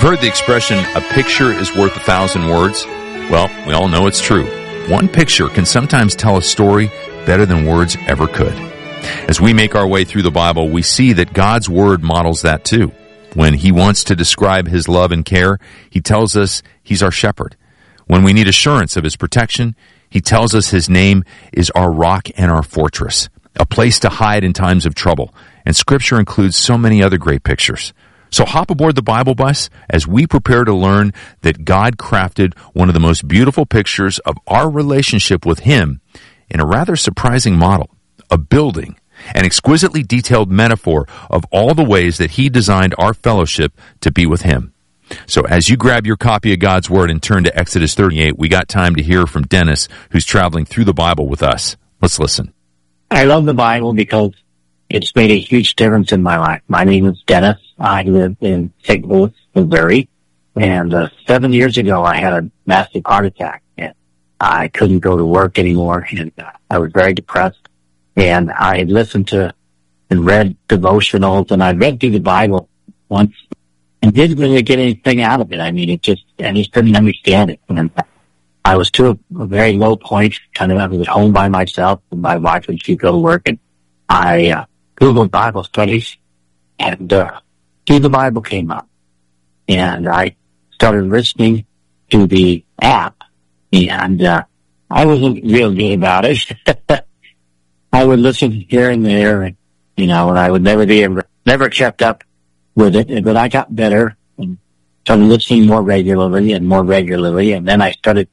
heard the expression, a picture is worth 1,000 words? Well, we all know it's true. One picture can sometimes tell a story better than words ever could. As we make our way through the Bible, we see that God's Word models that too. When He wants to describe His love and care, He tells us He's our shepherd. When we need assurance of His protection, He tells us His name is our rock and our fortress, a place to hide in times of trouble. And Scripture includes so many other great pictures. So hop aboard the Bible bus as we prepare to learn that God crafted one of the most beautiful pictures of our relationship with Him in a rather surprising model, a building, an exquisitely detailed metaphor of all the ways that He designed our fellowship to be with Him. So as you grab your copy of God's Word and turn to Exodus 38, we got time to hear from Dennis, who's traveling through the Bible with us. Let's listen. I love the Bible because it's made a huge difference in my life. My name is Dennis. I live in St. Louis, Missouri. And 7 years ago, I had a massive heart attack. And I couldn't go to work anymore. And I was very depressed. And I had listened to and read devotionals. And I read through the Bible once and didn't really get anything out of it. I mean, I just couldn't understand it. And I was to a very low point. I was at home by myself. And my wife would go to work. And I Googled Bible studies, and through the Bible came up. And I started listening to the app, and I wasn't real good about it. I would listen here and there, and and I would never kept up with it. But I got better and started listening more regularly, and then I started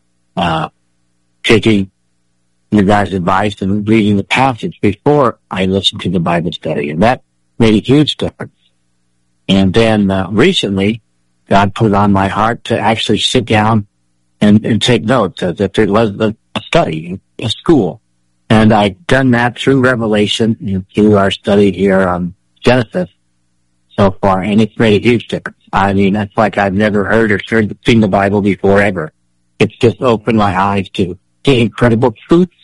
taking your guys' advice and reading the passage before I listened to the Bible study, and that made a huge difference. And then recently, God put it on my heart to actually sit down and take notes as if it was a study, a school. And I've done that through Revelation and through our study here on Genesis so far, and it's made a huge difference. I mean, that's like I've never heard or seen the Bible before ever. It's just opened my eyes to the incredible truths